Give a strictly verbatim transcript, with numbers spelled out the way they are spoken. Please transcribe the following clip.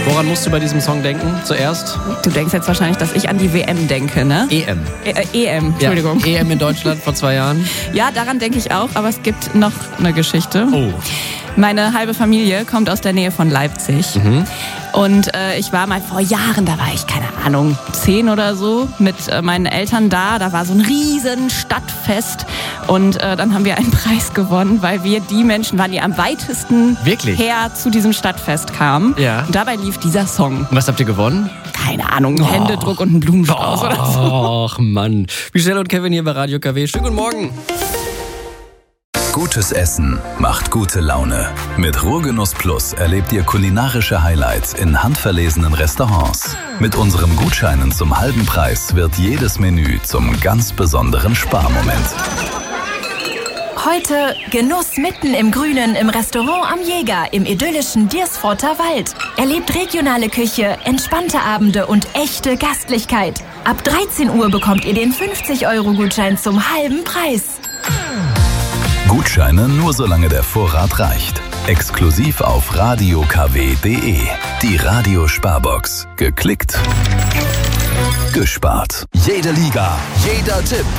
Woran musst du bei diesem Song denken zuerst? Du denkst jetzt wahrscheinlich, dass ich an die W M denke, ne? E M. E, äh, E M, Entschuldigung. Ja, E M in Deutschland vor zwei Jahren. Ja, daran denke ich auch, aber es gibt noch eine Geschichte. Oh. Meine halbe Familie kommt aus der Nähe von Leipzig. Mhm. Und äh, ich war mal vor Jahren, da war ich, keine Ahnung, zehn oder so, mit äh, meinen Eltern da. Da war so ein riesen Stadtfest. Und äh, dann haben wir einen Preis gewonnen, weil wir die Menschen waren, die am weitesten Wirklich? her zu diesem Stadtfest kamen. Ja. Und dabei lief dieser Song. Und was habt ihr gewonnen? Keine Ahnung, ein Händedruck und ein Blumenstrauß oder so. Ach Mann. Michelle und Kevin hier bei Radio K W. Schönen guten Morgen. Gutes Essen macht gute Laune. Mit Ruhrgenuss Plus erlebt ihr kulinarische Highlights in handverlesenen Restaurants. Mit unseren Gutscheinen zum halben Preis wird jedes Menü zum ganz besonderen Sparmoment. Heute Genuss mitten im Grünen im Restaurant am Jäger im idyllischen Diersforter Wald. Erlebt regionale Küche, entspannte Abende und echte Gastlichkeit. Ab dreizehn Uhr bekommt ihr den fünfzig Euro Gutschein zum halben Preis. Gutscheine nur solange der Vorrat reicht. Exklusiv auf radio k w punkt d e. Die Radio-Sparbox. Geklickt, gespart. Jede Liga, jeder Tipp.